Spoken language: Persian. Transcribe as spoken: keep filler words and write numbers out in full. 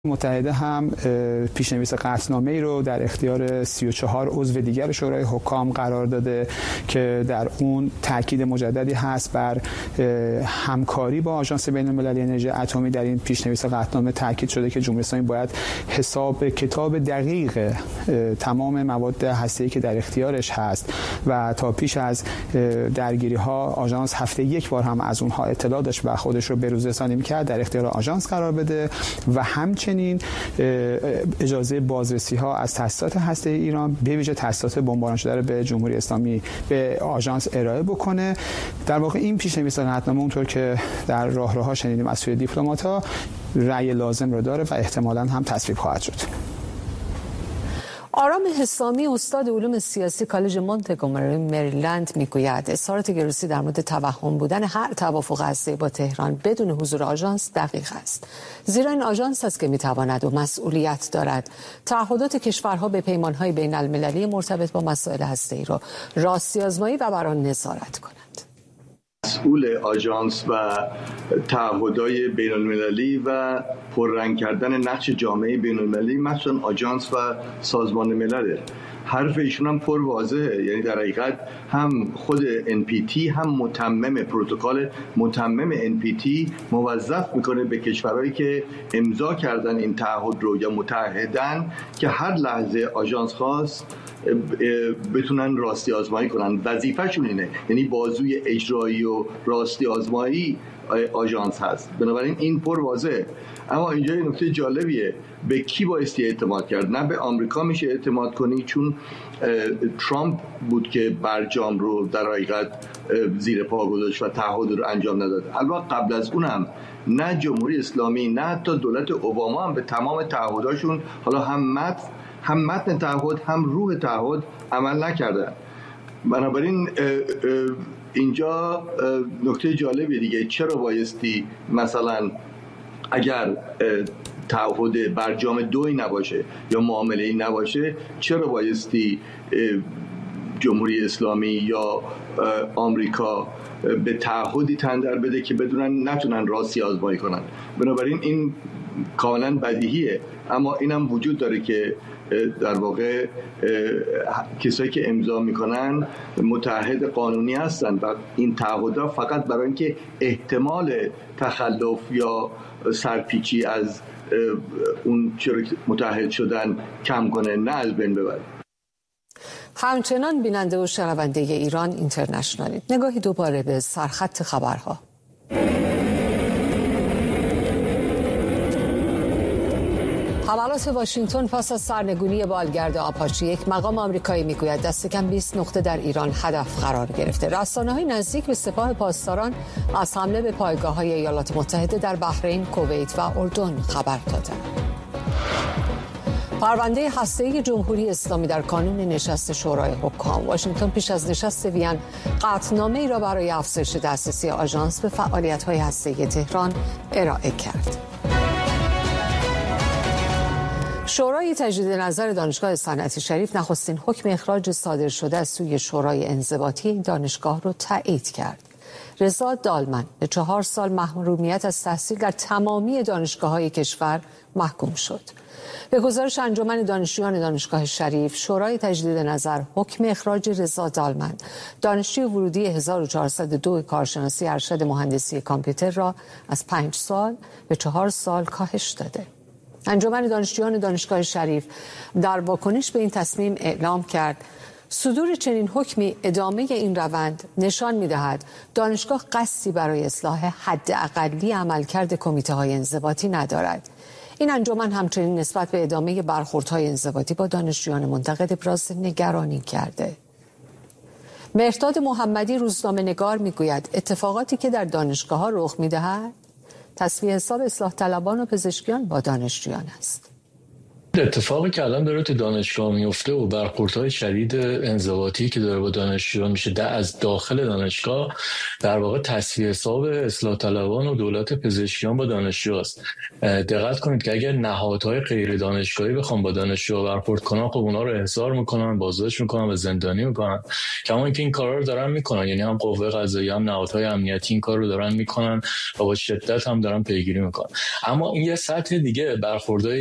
متحده هم پیشنویس قطعنامه‌ای رو در اختیار سی و چهار عضو دیگر شورای حکام قرار داده که در اون تاکید مجددی هست بر همکاری با آژانس بین‌المللی انرژی اتمی. در این پیشنویس قطعنامه تاکید شده که جمهوری اسلامی باید حساب کتاب دقیق تمام مواد هسته‌ای که در اختیارش هست و تا پیش از درگیری‌ها آژانس هفته یک بار هم از اونها اطلاع داشت و خودش رو بروزرسانی می‌کرد، در اختیار آژانس قرار بده و همچنین این اجازه بازرسی ها از تاسیسات هسته‌ای ایران به ویژه تاسیسات بمباران شده رو به جمهوری اسلامی به آژانس ارائه بکنه. در واقع این پیشنویس قطعنامه اونطور که در راهروها شنیدیم از سوی دیپلمات‌ها رأی لازم رو داره و احتمالاً هم تصویب خواهد شد. آرام حسامی استاد علوم سیاسی کالج مونتگومری مریلند میگوید اظهارات گروسی در مورد توهم بودن هر توافق هسته‌ای با تهران بدون حضور آژانس دقیق است، زیرا این آژانس است که میتواند و مسئولیت دارد تعهدات کشورها به پیمانهای بین المللی مرتبط با مسائل هسته‌ای را راستی آزمایی و بر آن نظارت کند. مسئول آژانس و تعهدات بین المللی و پررنگ کردن نقش جامعه بین المللی مثلا آژانس و سازمان ملل، حرف ایشون هم پر واضحه. یعنی در حقیقت هم خود ان پی تی هم متمم پروتکل متمم ان پی تی موظف میکنه به کشورهایی که امضا کردن این تعهد رو یا متعهدن که هر لحظه آژانس خواست بتونن راستی آزمایی کنن. وظیفه‌شون اینه، یعنی بازوی اجرایی و راستی آزمایی آژانس هست. بنابراین این پر واضحه. اما اینجا یه نکته جالبیه، به کی بایستی اعتماد کرد؟ نه به آمریکا میشه اعتماد کنی چون ترامپ بود که برجام رو در حقیقت زیر پا گذاشت و تعهد رو انجام نداد. البته قبل از اونم نه جمهوری اسلامی نه حتی دولت اوباما هم به تمام تعهداشون حالا هم متن هم متن تعهد هم روح تعهد عمل نکردن. بنابراین اینجا نکته جالبی دیگه، چرا بایستی مثلا اگر تعهد برجام دوی نباشه یا معامله‌ای نباشه چرا بایستی جمهوری اسلامی یا آمریکا به تعهدی تندر بده که بدونن نتونن راستی آزمایی کنن؟ بنابراین این کاملا بدیهیه. اما اینم وجود داره که در واقع کسایی که امضا میکنن متعهد قانونی هستن و این تعهدها فقط برای اینکه احتمال تخلف یا سرپیچی از اون چرا متعهد شدن کم کنه، نه از بین ببره. همچنان بیننده و شنونده ایران اینترنشنال، نگاهی دوباره به سرخط خبرها. حملات واشنگتن پس از سرنگونی بالگرد آپاچی، یک مقام آمریکایی میگوید دست کم بیست نقطه در ایران هدف قرار گرفته. رسانه‌های نزدیک به سپاه پاسداران از حمله به پایگاه‌های ایالات متحده در بحرین، کویت و اردن خبر دادند. پرونده هسته‌ای جمهوری اسلامی در کانون نشست شورای حکام. واشنگتن پیش از نشست وین قطعنامه‌ای را برای افزایش دسترسی آژانس به فعالیت‌های هسته‌ای تهران ارائه کرد. شورای تجدید نظر دانشگاه صنعتی شریف نخستین حکم اخراج صادر شده از سوی شورای انضباطی این دانشگاه را تایید کرد. رضا دالمن به چهار سال محرومیت از تحصیل در تمامی دانشگاه‌های کشور محکوم شد. به گزارش انجمن دانشجویان دانشگاه شریف، شورای تجدید نظر حکم اخراج رضا دالمن، دانشجوی ورودی هزار و چهارصد و دو کارشناسی ارشد مهندسی کامپیوتر را از پنج سال به چهار سال کاهش داده. انجمن دانشجویان دانشگاه شریف در واکنش به این تصمیم اعلام کرد صدور چنین حکمی ادامه این روند نشان می‌دهد دانشگاه قصدی برای اصلاح حداقلی عملکرد کمیته‌های انضباطی ندارد. این انجمن همچنین نسبت به ادامه برخوردهای انضباطی با دانشجویان منتقد ابراز نگرانی کرده. مهرداد محمدی روزنامه‌نگار میگوید اتفاقاتی که در دانشگاه‌ها رخ می‌دهد تسویه حساب اصلاح طلبان و پزشکیان با دانشجویان است. اتفاقی که الان داره تو دانشگاه میفته و برخوردهای شدید انضباطی که داره با دانشجوها میشه در از داخل دانشگاه، در واقع تصفیه حساب اصلاح طلبان و دولت پزشکیان با دانشجوهاست. دقت کنید که اگر نهادهای غیر دانشگاهی بخوام با دانشجوها برخورد کنن، خب اونا رو احضار میکنن، بازداشت میکنن و زندانی میکنن. کما اینکه این کارا رو دارن میکنن، یعنی هم قوه قضاییه هم نهادهای امنیتی این کار رو دارن میکنن و با شدت هم دارن پیگیری میکنن. اما این یه سطح دیگه برخوردهای